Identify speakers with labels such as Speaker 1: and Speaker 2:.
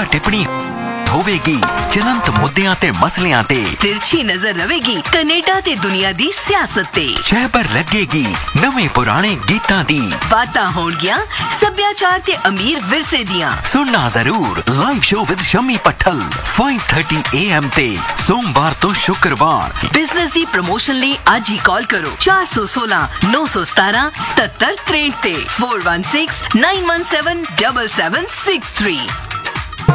Speaker 1: ਟੀਕਾ ਟਿੱਪਣੀ ਹੋਵੇਗੀ ਜਨੰਤ ਮੁੱਦਿਆਂ ਤੇ ਮਸਲਿਆਂ ਤੇ।
Speaker 2: ਤਿਰਛੀ ਨਜ਼ਰ ਰਵੇਗੀ ਕੈਨੇਡਾ ਤੇ ਦੁਨੀਆ ਦੀ ਸਿਆਸਤ ਤੇ।
Speaker 1: ਛਹਿਬਰ ਲੱਗੇਗੀ ਨਵੇਂ ਪੁਰਾਣੇ ਗੀਤਾਂ ਦੀ।
Speaker 2: ਬਾਤਾਂ ਹੋਣਗੀਆਂ ਸੱਭਿਆਚਾਰ ਤੇ ਅਮੀਰ ਵਿਰਸੇ ਦੀਆਂ।
Speaker 1: ਸੁਣਨਾ ਜ਼ਰੂਰ live show with Shami ਪੱਠਲ 5:30 AM ਤੇ ਸੋਮਵਾਰ ਤੋਂ ਸ਼ੁੱਕਰਵਾਰ।
Speaker 2: ਬਿਜ਼ਨਸ ਦੀ ਪ੍ਰਮੋਸ਼ਨ ਲਈ ਅੱਜ ਹੀ ਕਾਲ ਕਰੋ 416 917 7763 ਤੇ 416 917 7763।